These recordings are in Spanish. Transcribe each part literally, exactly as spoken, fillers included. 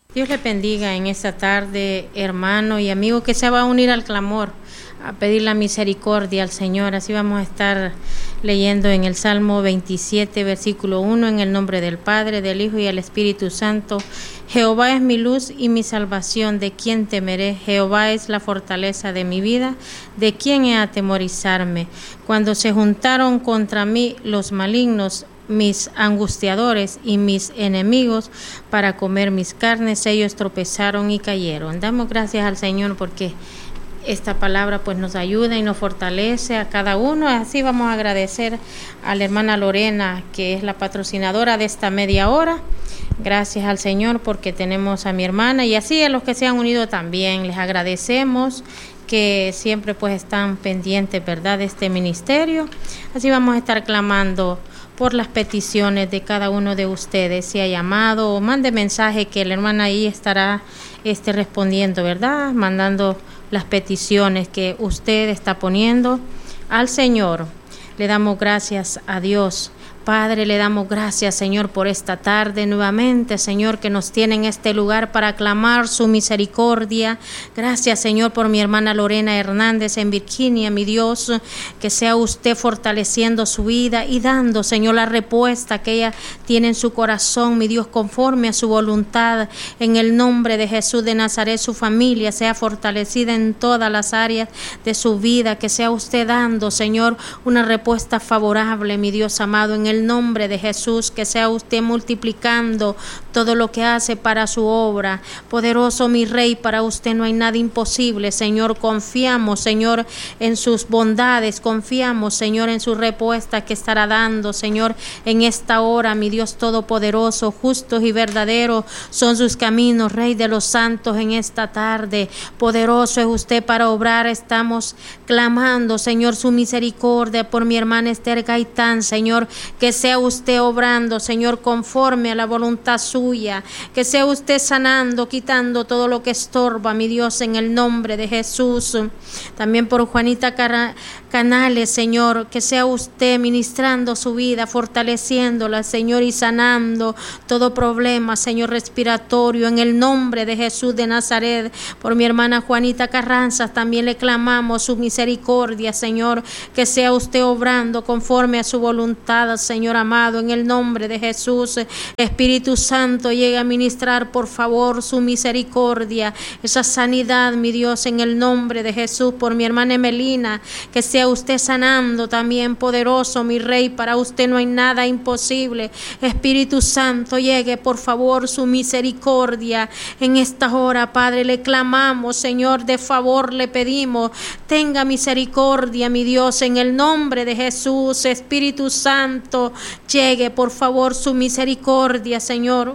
Dios le bendiga en esta tarde, hermano y amigo que se va a unir al clamor, a pedir la misericordia al Señor. Así vamos a estar leyendo en el Salmo veintisiete, versículo uno, en el nombre del Padre, del Hijo y del Espíritu Santo. Jehová es mi luz y mi salvación, ¿de quién temeré? Jehová es la fortaleza de mi vida, ¿de quién he atemorizarme? Cuando se juntaron contra mí los malignos, mis angustiadores y mis enemigos para comer mis carnes, ellos tropezaron y cayeron. Damos gracias al Señor porque esta palabra pues nos ayuda y nos fortalece a cada uno. Así vamos a agradecer a la hermana Lorena, que es la patrocinadora de esta media hora. Gracias al Señor porque tenemos a mi hermana y así a los que se han unido también. Les agradecemos que siempre pues están pendientes, ¿verdad?, de este ministerio. Así vamos a estar clamando por las peticiones de cada uno de ustedes. Si ha llamado o mande mensaje, que la hermana ahí estará este, respondiendo, ¿verdad? Mandando las peticiones que usted está poniendo al Señor. Le damos gracias a Dios. Padre, le damos gracias, Señor, por esta tarde nuevamente, Señor, que nos tiene en este lugar para clamar su misericordia. Gracias, Señor, por mi hermana Lorena Hernández en Virginia, mi Dios, que sea usted fortaleciendo su vida y dando, Señor, la respuesta que ella tiene en su corazón, mi Dios, conforme a su voluntad. En el nombre de Jesús de Nazaret, su familia sea fortalecida en todas las áreas de su vida, que sea usted dando, Señor, una respuesta favorable, mi Dios amado, en el nombre de Jesús, que sea usted multiplicando todo lo que hace para su obra. Poderoso mi Rey, para usted no hay nada imposible, Señor. Confiamos, Señor, en sus bondades, confiamos, Señor, en su respuesta que estará dando, Señor, en esta hora, mi Dios todopoderoso. Justos y verdaderos son sus caminos, Rey de los santos, en esta tarde. Poderoso es usted para obrar. Estamos clamando, Señor, su misericordia por mi hermana Esther Gaitán, Señor, que sea usted obrando, Señor, conforme a la voluntad suya, que sea usted sanando, quitando todo lo que estorba, mi Dios, en el nombre de Jesús. También por Juanita Canales, Señor, que sea usted ministrando su vida, fortaleciéndola, Señor, y sanando todo problema, Señor, respiratorio, en el nombre de Jesús de Nazaret. Por mi hermana Juanita Carranza también le clamamos su misericordia, Señor, que sea usted obrando conforme a su voluntad, Señor amado, en el nombre de Jesús. Espíritu Santo, llega a ministrar, por favor, su misericordia, esa sanidad, mi Dios, en el nombre de Jesús. Por mi hermana Emelina, que sea usted sanando también, poderoso mi Rey, para usted no hay nada imposible. Espíritu Santo, llegue, por favor, su misericordia en esta hora, Padre. Le clamamos, Señor, de favor le pedimos, tenga misericordia, mi Dios, en el nombre de Jesús. Espíritu Santo, llegue, por favor, su misericordia, Señor.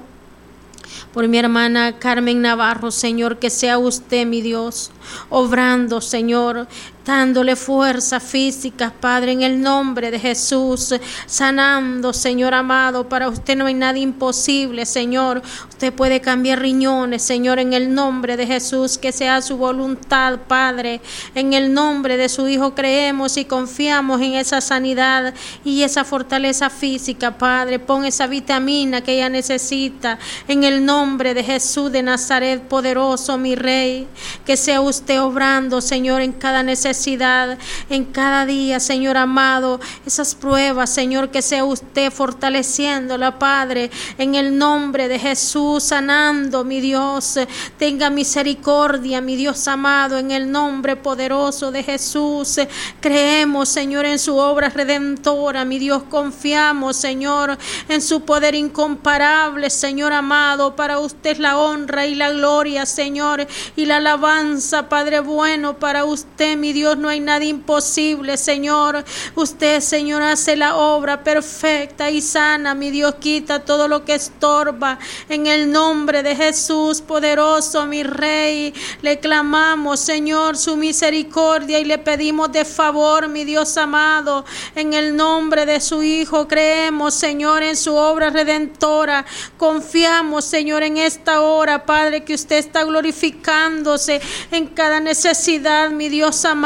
Por mi hermana Carmen Navarro, Señor, que sea usted, mi Dios, obrando, Señor, dándole fuerza física, Padre, en el nombre de Jesús, sanando, Señor amado. Para usted no hay nada imposible, Señor. Usted puede cambiar riñones, Señor, en el nombre de Jesús, que sea su voluntad, Padre. En el nombre de su Hijo creemos y confiamos en esa sanidad y esa fortaleza física, Padre. Pon esa vitamina que ella necesita, en el nombre de Jesús de Nazaret, poderoso mi Rey. Que sea usted obrando, Señor, en cada necesidad, en cada día, Señor amado, esas pruebas, Señor, que sea usted fortaleciéndola, Padre, en el nombre de Jesús, sanando, mi Dios. Tenga misericordia, mi Dios amado, en el nombre poderoso de Jesús. Creemos, Señor, en su obra redentora, mi Dios. Confiamos, Señor, en su poder incomparable, Señor amado. Para usted es la honra y la gloria, Señor, y la alabanza, Padre bueno. Para usted, mi Dios, no hay nada imposible, Señor. Usted, Señor, hace la obra perfecta y sana, mi Dios. Quita todo lo que estorba, en el nombre de Jesús, poderoso mi Rey. Le clamamos, Señor, su misericordia y le pedimos de favor, mi Dios amado, en el nombre de su Hijo. Creemos, Señor, en su obra redentora. Confiamos, Señor, en esta hora, Padre, que usted está glorificándose en cada necesidad, mi Dios amado.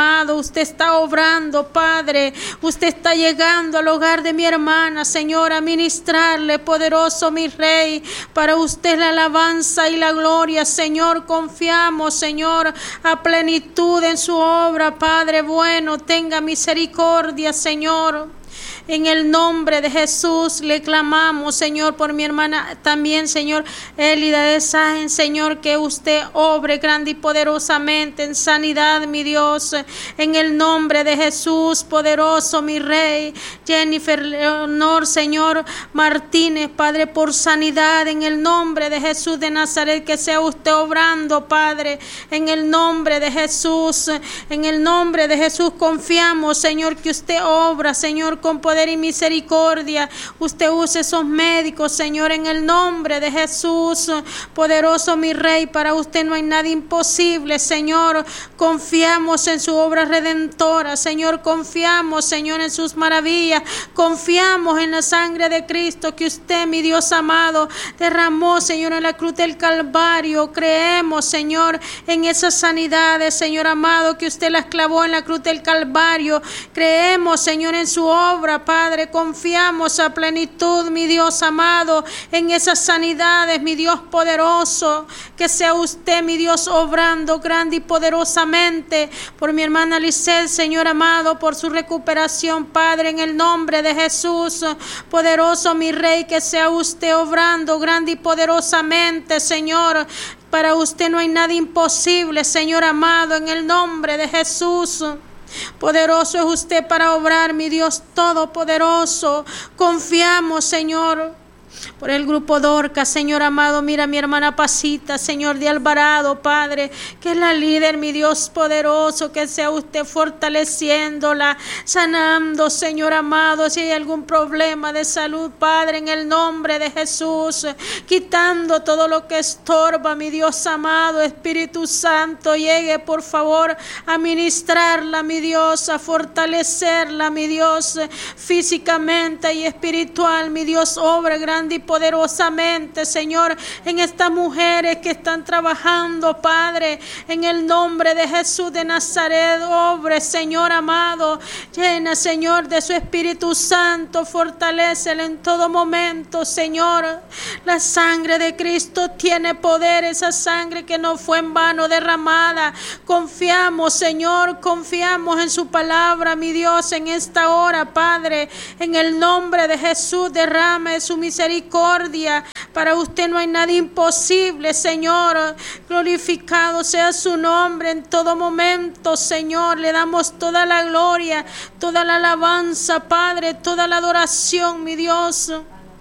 amado, usted está obrando, Padre. Usted está llegando al hogar de mi hermana, Señor, a ministrarle, poderoso mi Rey. Para usted la alabanza y la gloria, Señor. Confiamos, Señor, a plenitud en su obra, Padre bueno. Tenga misericordia, Señor. En el nombre de Jesús le clamamos, Señor, por mi hermana también, Señor, Elida de Sáenz, Señor, que usted obre grande y poderosamente en sanidad, mi Dios. En el nombre de Jesús, poderoso, mi Rey. Jennifer Leonor, Señor, Martínez, Padre, por sanidad, en el nombre de Jesús de Nazaret, que sea usted obrando, Padre, en el nombre de Jesús. En el nombre de Jesús confiamos, Señor, que usted obra, Señor, con poder y misericordia. Usted use esos médicos, Señor, en el nombre de Jesús. Poderoso mi Rey, para usted no hay nada imposible, Señor. Confiamos en su obra redentora, Señor. Confiamos, Señor, en sus maravillas. Confiamos en la sangre de Cristo que usted, mi Dios amado, derramó, Señor, en la cruz del Calvario. Creemos, Señor, en esas sanidades, Señor amado, que usted las clavó en la cruz del Calvario. Creemos, Señor, en su obra, Padre. Confiamos a plenitud, mi Dios amado, en esas sanidades, mi Dios poderoso. Que sea usted, mi Dios, obrando grande y poderosamente por mi hermana Lisset, Señor amado, por su recuperación, Padre, en el nombre de Jesús. Poderoso mi Rey, que sea usted obrando grande y poderosamente, Señor. Para usted no hay nada imposible, Señor amado, en el nombre de Jesús. Poderoso es usted para obrar, mi Dios todopoderoso. Confiamos, Señor, por el grupo Dorcas, Señor amado. Mira mi hermana Pasita, Señor de Alvarado, Padre, que es la líder, mi Dios poderoso. Que sea usted fortaleciéndola, sanando, Señor amado, si hay algún problema de salud, Padre, en el nombre de Jesús. Quitando todo lo que estorba, mi Dios amado. Espíritu Santo, llegue por favor a ministrarla, mi Dios, a fortalecerla, mi Dios, físicamente y espiritual, mi Dios. Obra grande y poderosamente, Señor, en estas mujeres que están trabajando, Padre, en el nombre de Jesús de Nazaret. Obre, Señor amado. Llena, Señor, de su Espíritu Santo. Fortalécela en todo momento, Señor. La sangre de Cristo tiene poder, esa sangre que no fue en vano derramada. Confiamos, Señor, confiamos en su palabra, mi Dios, en esta hora, Padre. En el nombre de Jesús, derrame su misericordia. Para usted no hay nada imposible, Señor. Glorificado sea su nombre en todo momento, Señor. Le damos toda la gloria, toda la alabanza, Padre, toda la adoración, mi Dios.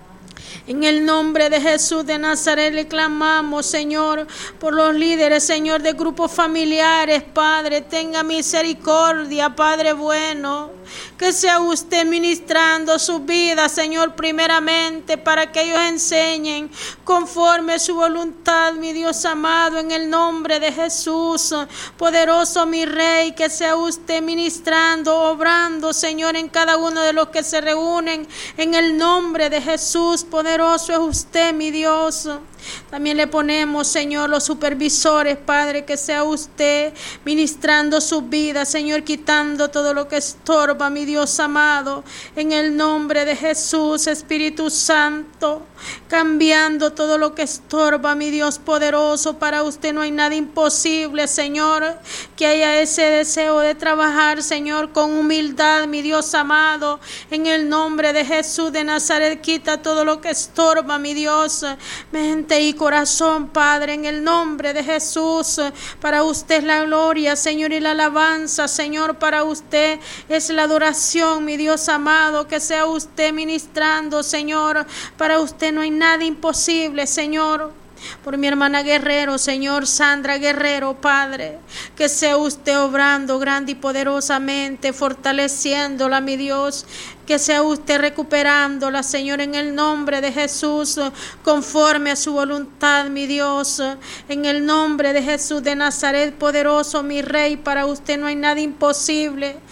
En el nombre de Jesús de Nazaret le clamamos, Señor, por los líderes, Señor, de grupos familiares, Padre. Tenga misericordia, Padre bueno. Que sea usted ministrando su vida, Señor, primeramente, para que ellos enseñen conforme a su voluntad, mi Dios amado, en el nombre de Jesús. Poderoso mi Rey, que sea usted ministrando, obrando, Señor, en cada uno de los que se reúnen, en el nombre de Jesús. Poderoso es usted, mi Dios. También le ponemos, Señor, los supervisores, Padre, que sea usted ministrando su vida, Señor, quitando todo lo que estorba, mi Dios amado, en el nombre de Jesús. Espíritu Santo, cambiando todo lo que estorba, mi Dios poderoso. Para usted no hay nada imposible, Señor. Que haya ese deseo de trabajar, Señor, con humildad, mi Dios amado, en el nombre de Jesús de Nazaret. Quita todo lo que estorba, mi Dios, mente y corazón, Padre, en el nombre de Jesús. Para usted es la gloria, Señor, y la alabanza, Señor. Para usted es la adoración, mi Dios amado. Que sea usted ministrando, Señor. Para usted no hay nada imposible, Señor. Por mi hermana Guerrero, Señor, Sandra Guerrero, Padre, que sea usted obrando grande y poderosamente, fortaleciéndola, mi Dios. Que sea usted recuperándola, Señor, en el nombre de Jesús, conforme a su voluntad, mi Dios. En el nombre de Jesús de Nazaret, poderoso mi Rey, para usted no hay nada imposible.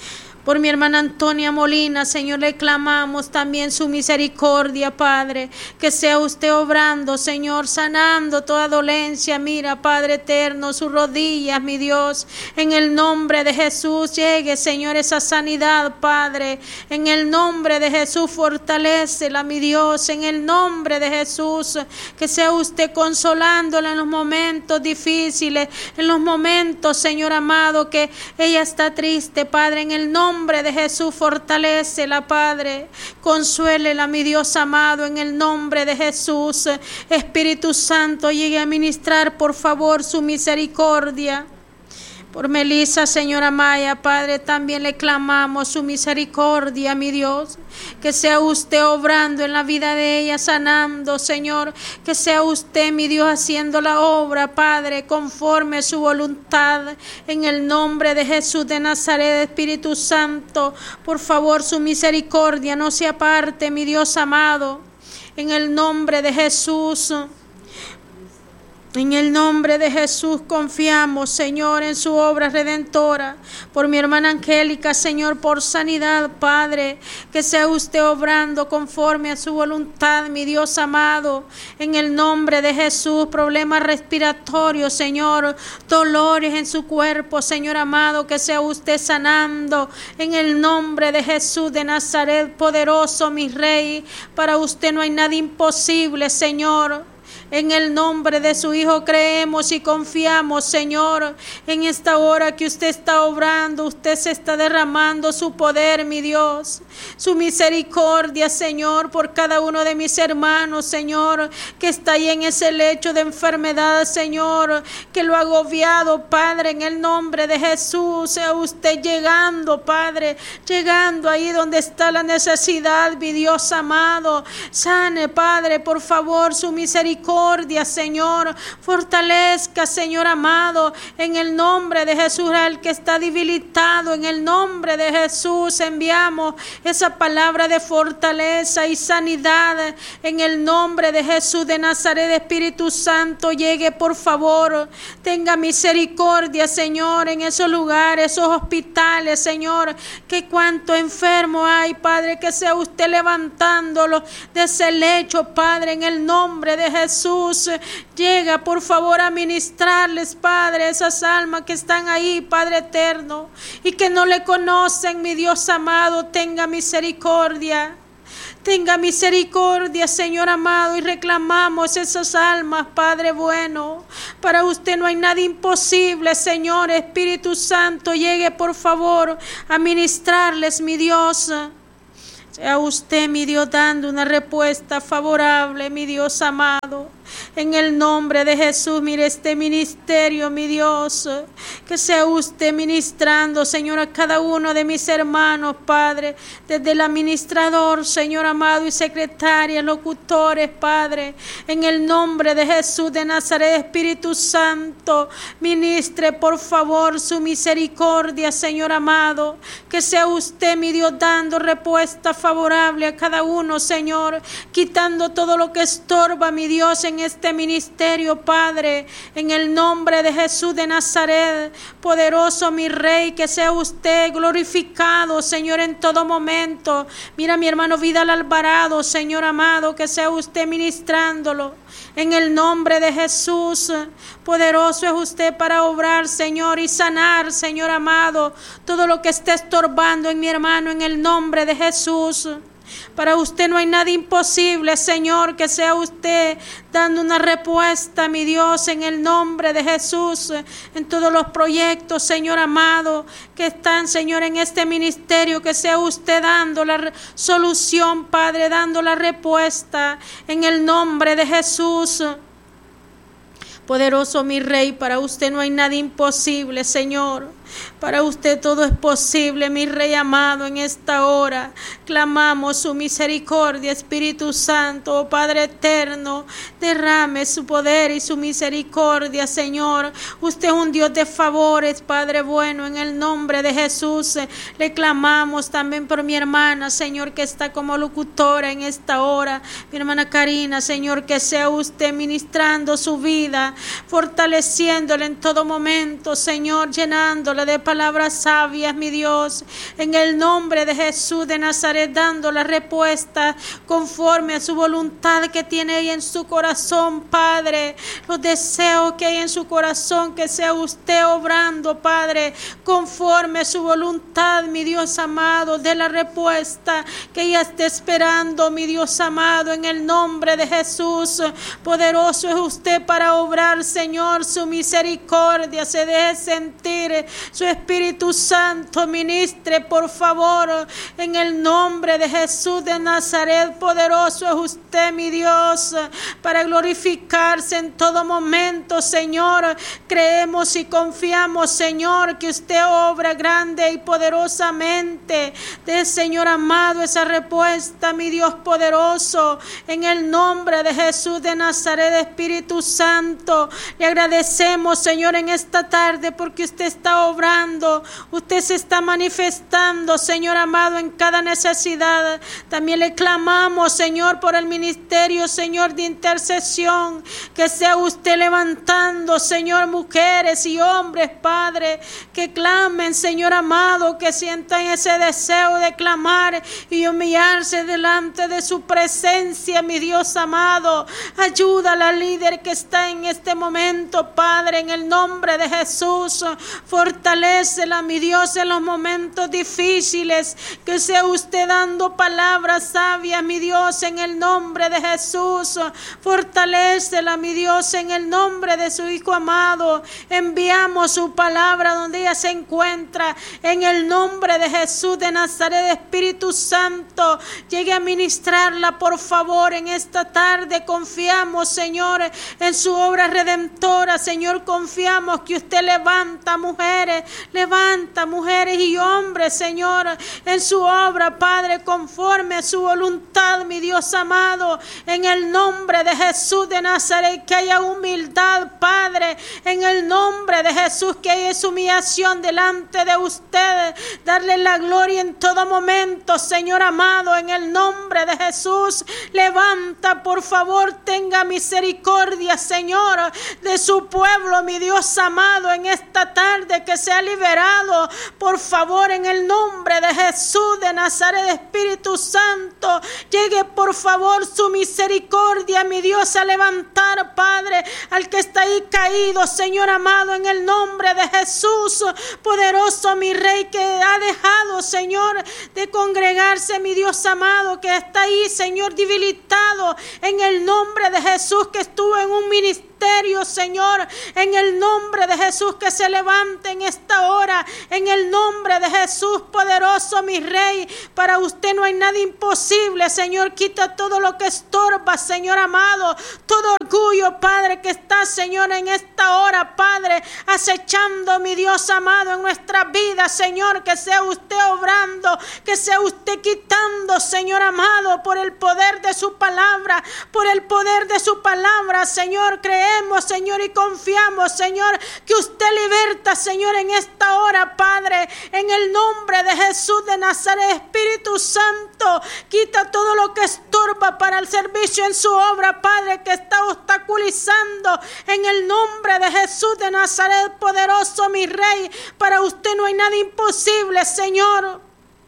Por mi hermana Antonia Molina, Señor, le clamamos también su misericordia, Padre. Que sea usted obrando, Señor, sanando toda dolencia. Mira, Padre eterno, sus rodillas, mi Dios. En el nombre de Jesús llegue, Señor, esa sanidad, Padre. En el nombre de Jesús, fortalécela, mi Dios. En el nombre de Jesús, que sea usted consolándola en los momentos difíciles, en los momentos, Señor amado, que ella está triste, Padre. En el nombre En el nombre de Jesús, fortalécela, Padre. Consuélela, mi Dios amado, en el nombre de Jesús. Espíritu Santo, llegue a ministrar, por favor, su misericordia. Por Melissa, señora Maya, Padre, también le clamamos su misericordia, mi Dios. Que sea usted obrando en la vida de ella, sanando, Señor. Que sea usted, mi Dios, haciendo la obra, Padre, conforme a su voluntad. En el nombre de Jesús de Nazaret, Espíritu Santo, por favor, su misericordia no se aparte, mi Dios amado. En el nombre de Jesús. En el nombre de Jesús confiamos, Señor, en su obra redentora. Por mi hermana Angélica, Señor, por sanidad, Padre. Que sea usted obrando conforme a su voluntad, mi Dios amado. En el nombre de Jesús, problemas respiratorios, Señor. Dolores en su cuerpo, Señor amado. Que sea usted sanando. En el nombre de Jesús de Nazaret, poderoso, mi Rey. Para usted no hay nada imposible, Señor. En el nombre de su Hijo creemos y confiamos, Señor. En esta hora que usted está obrando, usted se está derramando su poder, mi Dios. Su misericordia, Señor, por cada uno de mis hermanos, Señor, que está ahí en ese lecho de enfermedad, Señor, que lo ha agobiado, Padre, en el nombre de Jesús. Sea usted llegando, Padre, llegando ahí donde está la necesidad, mi Dios amado. Sane, Padre, por favor, su misericordia. Señor, fortalezca, Señor amado, en el nombre de Jesús, al que está debilitado. En el nombre de Jesús enviamos esa palabra de fortaleza y sanidad. En el nombre de Jesús de Nazaret, Espíritu Santo, llegue, por favor. Tenga misericordia, Señor, en esos lugares, esos hospitales, Señor, que cuánto enfermo hay, Padre, que sea usted levantándolo de ese lecho, Padre, en el nombre de Jesús. Llega, por favor, a ministrarles, Padre, esas almas que están ahí, Padre eterno, y que no le conocen, mi Dios amado. Tenga misericordia. Tenga misericordia, Señor amado, y reclamamos esas almas, Padre bueno. Para usted no hay nada imposible, Señor. Espíritu Santo, llegue, por favor, a ministrarles, mi Dios. Sea usted, mi Dios, dando una respuesta favorable, mi Dios amado. En el nombre de Jesús, mire este ministerio, mi Dios. Que sea usted ministrando, Señor, a cada uno de mis hermanos, Padre. Desde el administrador, Señor amado, y secretarias, locutores, Padre. En el nombre de Jesús de Nazaret, Espíritu Santo, ministre, por favor, su misericordia, Señor amado. Que sea usted, mi Dios, dando respuesta favorable a cada uno, Señor. Quitando todo lo que estorba, mi Dios, en este ministerio, Padre, en el nombre de Jesús de Nazaret, poderoso mi Rey, que sea usted glorificado, Señor, en todo momento. Mira mi hermano Vidal Alvarado, Señor amado, que sea usted ministrándolo, en el nombre de Jesús. Poderoso es usted para obrar, Señor, y sanar, Señor amado, todo lo que esté estorbando en mi hermano, en el nombre de Jesús. Para usted no hay nada imposible, Señor. Que sea usted dando una respuesta, mi Dios, en el nombre de Jesús, en todos los proyectos, Señor amado, que están, Señor, en este ministerio. Que sea usted dando la solución, Padre, dando la respuesta, en el nombre de Jesús. Poderoso mi Rey, para usted no hay nada imposible, Señor. Para usted todo es posible, mi Rey amado. En esta hora clamamos su misericordia, Espíritu Santo, oh Padre eterno. Derrame su poder y su misericordia, Señor. Usted es un Dios de favores, Padre bueno. En el nombre de Jesús le clamamos también por mi hermana, Señor, que está como locutora en esta hora. Mi hermana Karina, Señor, que sea usted ministrando su vida fortaleciéndole en todo momento, Señor, llenándole de palabras sabias, mi Dios, en el nombre de Jesús de Nazaret, dando la respuesta conforme a su voluntad que tiene ahí en su corazón, Padre. Los deseos que hay en su corazón, que sea usted obrando, Padre, conforme a su voluntad, mi Dios amado, de la respuesta que ella esté esperando, mi Dios amado, en el nombre de Jesús. Poderoso es usted para obrar, Señor, su misericordia se deje sentir, su Espíritu Santo ministre, por favor, en el nombre de Jesús de Nazaret. Poderoso es usted, mi Dios, para glorificarse en todo momento, Señor. Creemos y confiamos, Señor, que usted obra grande y poderosamente. De Señor amado, esa respuesta, mi Dios poderoso, en el nombre de Jesús de Nazaret. Espíritu Santo, le agradecemos, Señor, en esta tarde, porque usted está obrando, usted se está manifestando, Señor amado, en cada necesidad. También le clamamos, Señor, por el ministerio, Señor, de intercesión, que sea usted levantando, Señor, mujeres y hombres, Padre, que clamen, Señor amado, que sientan ese deseo de clamar y humillarse delante de su presencia, mi Dios amado. Ayuda a la líder que está en este momento, Padre, en el nombre de Jesús. Fortalécela, mi Dios, en los momentos difíciles, que sea usted dando palabras sabias, mi Dios, en el nombre de Jesús. Fortalécela, mi Dios, en el nombre de su Hijo amado. Enviamos su palabra donde ella se encuentra, en el nombre de Jesús de Nazaret. Espíritu Santo, llegue a ministrarla, por favor, en esta tarde. Confiamos, Señor, en su obra redentora. Señor, confiamos que usted levanta mujeres, levanta mujeres y hombres, Señor, en su obra, Padre, conforme a su voluntad, mi Dios amado, en el nombre de Jesús de Nazaret. Que haya humildad, Padre, en el nombre de Jesús, que haya su humillación delante de usted, darle la gloria en todo momento, Señor amado, en el nombre de Jesús. Levanta, por favor, tenga misericordia, Señor, de su pueblo, mi Dios amado, en esta tarde, que sea liberado, por favor, en el nombre de Jesús de Nazaret. Espíritu Santo, llegue, por favor, su misericordia, mi Dios, a levantar, Padre, al que está ahí caído, Señor amado, en el nombre de Jesús. Poderoso, mi Rey, que ha dejado, Señor, de congregarse, mi Dios amado, que está ahí, Señor, debilitado, en el nombre de Jesús, que estuvo en un ministerio, Señor, en el nombre de Jesús, que se levante en esta hora, en el nombre de Jesús. Poderoso, mi Rey, para usted no hay nada imposible, Señor. Quita todo lo que estorba, Señor amado, todo orgullo, Padre, que está, Señor, en esta hora, Padre, acechando, mi Dios amado, en nuestra vida, Señor. Que sea usted obrando, que sea usted quitando, Señor amado, por el poder de su palabra, por el poder de su palabra, Señor. Creemos, Señor, y confiamos, Señor, que usted liberta, Señor, en esta hora, Padre, en el nombre de Jesús de Nazaret. Espíritu Santo, quita todo lo que estorba para el servicio en su obra, Padre, que está obstaculizando, en el nombre de Jesús de Nazaret. Poderoso, mi Rey, para usted no hay nada imposible, Señor.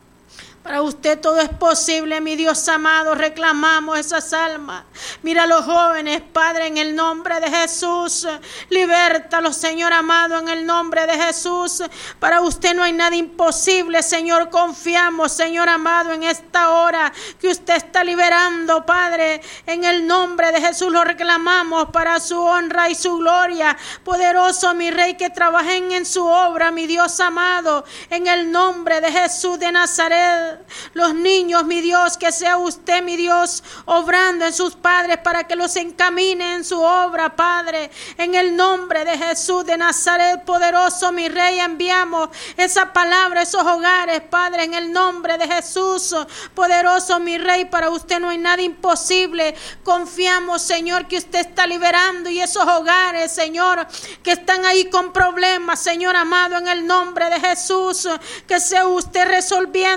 Para usted todo es posible, mi Dios amado. Reclamamos esas almas. Mira a los jóvenes, Padre, en el nombre de Jesús. Libértalos, Señor amado, en el nombre de Jesús. Para usted no hay nada imposible, Señor. Confiamos, Señor amado, en esta hora que usted está liberando, Padre. En el nombre de Jesús lo reclamamos para su honra y su gloria. Poderoso, mi Rey, que trabajen en su obra, mi Dios amado. En el nombre de Jesús de Nazaret. Los niños, mi Dios, que sea usted, mi Dios, obrando en sus padres para que los encamine en su obra, Padre. En el nombre de Jesús de Nazaret. Poderoso, mi Rey, enviamos esa palabra a esos hogares, Padre, en el nombre de Jesús. Poderoso, mi Rey, para usted no hay nada imposible. Confiamos, Señor, que usted está liberando, y esos hogares, Señor, que están ahí con problemas, Señor amado, en el nombre de Jesús, que sea usted resolviendo los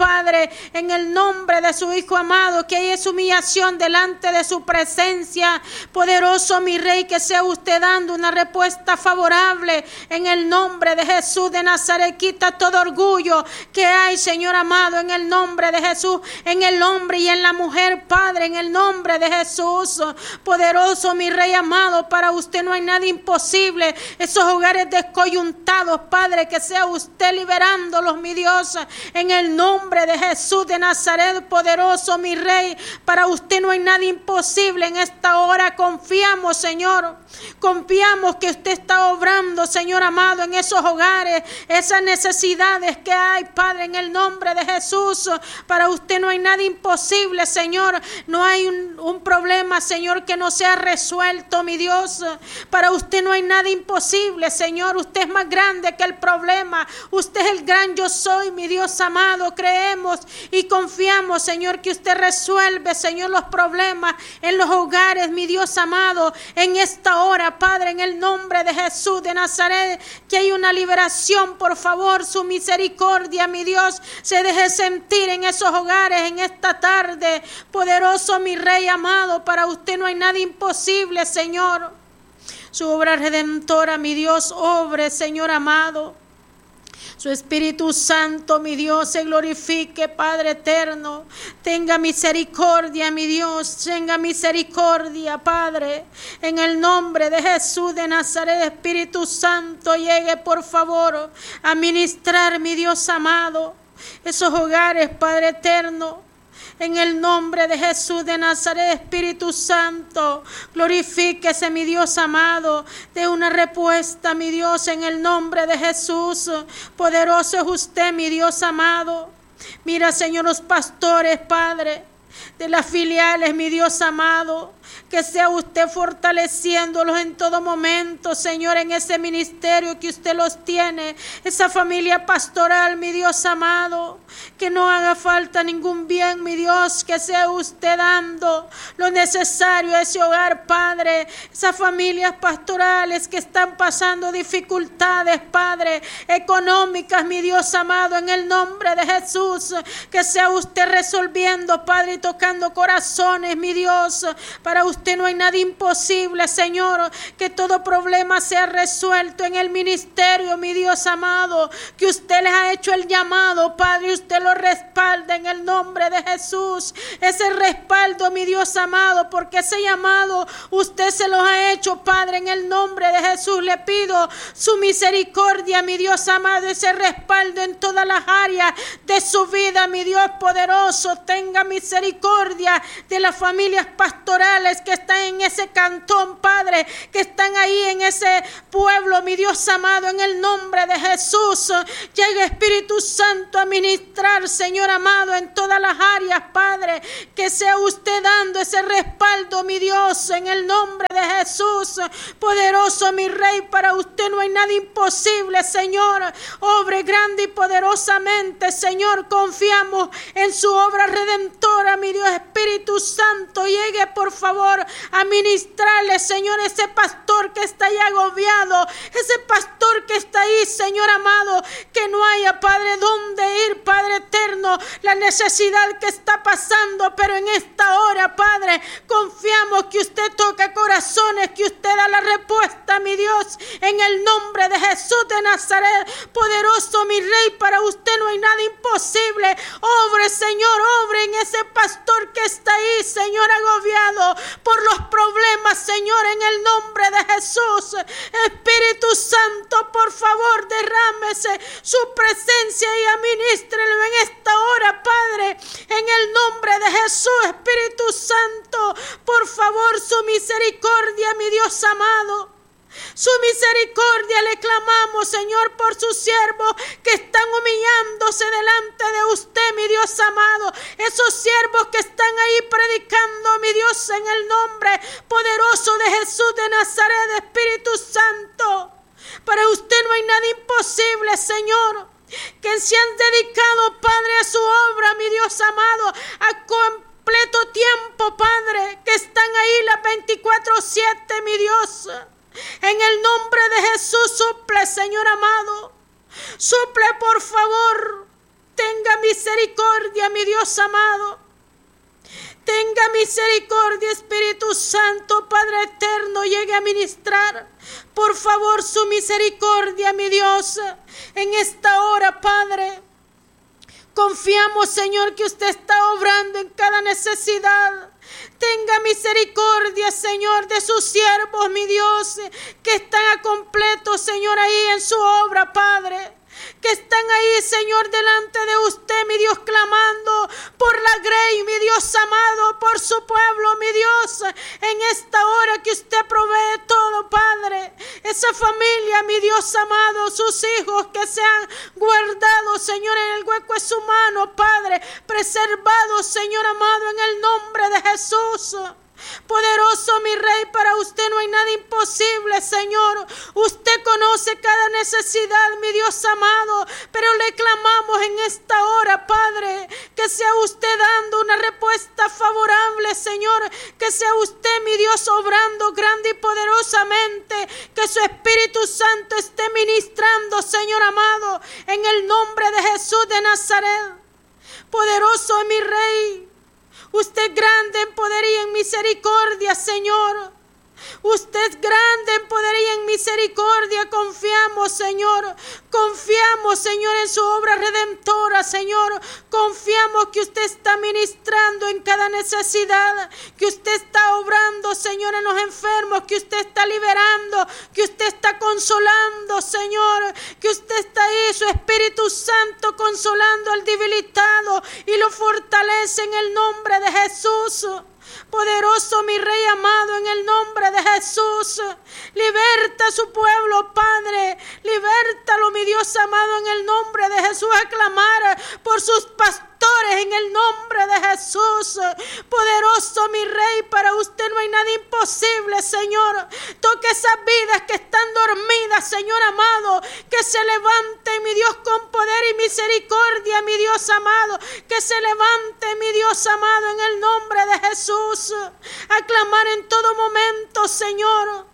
Padre, en el nombre de su Hijo amado, que haya humillación delante de su presencia. Poderoso mi Rey, que sea usted dando una respuesta favorable en el nombre de Jesús de Nazaret. Quita todo orgullo que hay, Señor amado, en el nombre de Jesús, en el hombre y en la mujer, Padre, en el nombre de Jesús. Poderoso mi Rey amado, para usted no hay nada imposible. Esos hogares descoyuntados, Padre, que sea usted liberándolos, mi Dios, en el nombre de Jesús de Nazaret. Poderoso mi Rey, para usted no hay nada imposible. En esta hora confiamos, Señor, confiamos que usted está obrando, Señor amado, en esos hogares, esas necesidades que hay, Padre, en el nombre de Jesús. Para usted no hay nada imposible, Señor. No hay un, un problema, Señor, que no sea resuelto, mi Dios. Para usted no hay nada imposible, Señor. Usted es más grande que el problema. Usted es el gran yo soy, mi Dios amado. Creemos y confiamos, Señor, que usted resuelve, Señor, los problemas en los hogares, mi Dios amado. En esta hora, Padre, en el nombre de Jesús de Nazaret, que hay una liberación, por favor, su misericordia, mi Dios, se deje sentir en esos hogares en esta tarde. Poderoso mi Rey amado, para usted no hay nada imposible, Señor. Su obra redentora, mi Dios, obre, Señor amado. Su Espíritu Santo, mi Dios, se glorifique, Padre eterno. Tenga misericordia, mi Dios, tenga misericordia, Padre. En el nombre de Jesús de Nazaret, Espíritu Santo, llegue, por favor, a ministrar, mi Dios amado, esos hogares, Padre eterno. En el nombre de Jesús de Nazaret, Espíritu Santo, glorifíquese, mi Dios amado, de una respuesta, mi Dios, en el nombre de Jesús. Poderoso es usted, mi Dios amado. Mira, Señor, los pastores, Padre, de las filiales, mi Dios amado, que sea usted fortaleciéndolos en todo momento, Señor, en ese ministerio que usted los tiene, esa familia pastoral, mi Dios amado, que no haga falta ningún bien, mi Dios, que sea usted dando lo necesario a ese hogar, Padre, esas familias pastorales que están pasando dificultades, Padre, económicas, mi Dios amado, en el nombre de Jesús, que sea usted resolviendo, Padre, y tocando corazones, mi Dios. Para usted no hay nada imposible, Señor, que todo problema sea resuelto en el ministerio, mi Dios amado, que usted les ha hecho el llamado, Padre, y usted lo respalda en el nombre de Jesús. Ese respaldo, mi Dios amado, porque ese llamado usted se lo ha hecho, Padre, en el nombre de Jesús. Le pido su misericordia, mi Dios amado, ese respaldo en todas las áreas de su vida, mi Dios poderoso. Tenga misericordia de las familias pastorales que están en ese cantón, Padre, que están ahí en ese pueblo, mi Dios amado, en el nombre de Jesús. Llega Espíritu Santo a ministrar, Señor amado, en todas las áreas, Padre, que sea usted dando ese respaldo, mi Dios, en el nombre de Jesús. Poderoso mi Rey, para usted no hay nada imposible, Señor. Obre grande y poderosamente, Señor, confiamos en su obra redentora, mi Dios. Espíritu Santo, llegue por favor a ministrarle, Señor, ese pastor que está ahí agobiado, ese pastor que está ahí, Señor amado, que no haya, Padre, dónde ir, Padre eterno, la necesidad que está pasando, pero en esta hora, Padre, confiamos que usted toca corazones, que usted da la respuesta, mi Dios, en el nombre de Jesús de Nazaret. Poderoso mi Rey, para usted no hay nada imposible. Obre, Señor, obre en ese pastor que está ahí, Señor, agobiado por los problemas, Señor, en el nombre de Jesús. Espíritu Santo, por favor, derrámese su presencia y administrelo en esta hora, Padre, en el nombre de Jesús. Espíritu Santo, por favor, su misericordia, mi Dios amado. Su misericordia le clamamos, Señor, por sus siervos que están humillándose delante de usted, mi Dios amado. Esos siervos que están ahí predicando, mi Dios, en el nombre poderoso de Jesús de Nazaret, Espíritu Santo. Para usted no hay nada imposible, Señor. Que se han dedicado, Padre, a su obra, mi Dios amado, a completo tiempo, Padre, que están ahí las veinticuatro siete, mi Dios. En el nombre de Jesús, suple, Señor amado. Suple, por favor, Tenga misericordia, mi Dios amado. Tenga misericordia, Espíritu Santo, Padre eterno, llegue a ministrar. Por favor, su misericordia, mi Dios, en esta hora, Padre. Confiamos, Señor, que usted está obrando en cada necesidad. Tenga misericordia, Señor, de sus siervos, mi Dios, que están a completo, Señor, ahí en su obra, Padre. Que están ahí, Señor, delante de usted, mi Dios, clamando por la grey, mi Dios amado, por su pueblo, mi Dios, en esta hora que usted provee todo, Padre. Esa familia, mi Dios amado, sus hijos que se han guardado, Señor, en el hueco de su mano, Padre, preservados, Señor amado, en el nombre de Jesús. Poderoso mi Rey, para usted no hay nada imposible, Señor. Usted conoce cada necesidad, mi Dios amado, pero le clamamos en esta hora, Padre, que sea usted dando una respuesta favorable, Señor, que sea usted, mi Dios, obrando grande y poderosamente, que su Espíritu Santo esté ministrando, Señor amado, en el nombre de Jesús de Nazaret. Poderoso mi Rey, usted es grande en poder y en misericordia, Señor. Usted es grande en poder y en misericordia. Confiamos, Señor. Confiamos, Señor, en su obra redentora, Señor. Confiamos que usted está ministrando en cada necesidad, que usted está obrando, Señor, en los enfermos, que usted está liberando, que usted está consolando, Señor, que usted está ahí, su Espíritu Santo, consolando al debilitado y lo fortalece en el nombre de Jesús. Poderoso mi Rey amado, en el nombre de Jesús, liberta a su pueblo, Padre, libértalo, mi Dios amado, en el nombre de Jesús, a clamar por sus pastores en el nombre de Jesús. Poderoso mi Rey, para usted no hay nada imposible, Señor. Toque esas vidas que están dormidas, Señor amado, que se levanten, mi Dios, con poder y misericordia, mi Dios amado, que se levante, mi Dios amado, en el nombre de Jesús, a clamar en todo momento, Señor.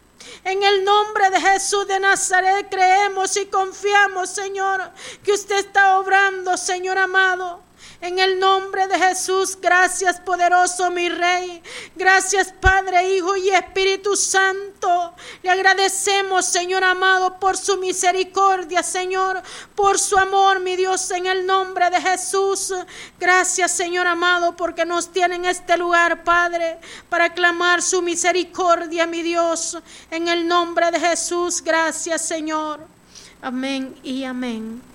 En el nombre de Jesús de Nazaret creemos y confiamos, Señor, que usted está obrando, Señor amado. En el nombre de Jesús, gracias, poderoso mi Rey. Gracias, Padre, Hijo y Espíritu Santo. Le agradecemos, Señor amado, por su misericordia, Señor, por su amor, mi Dios, en el nombre de Jesús. Gracias, Señor amado, porque nos tiene en este lugar, Padre, para clamar su misericordia, mi Dios. En el nombre de Jesús, gracias, Señor. Amén y amén.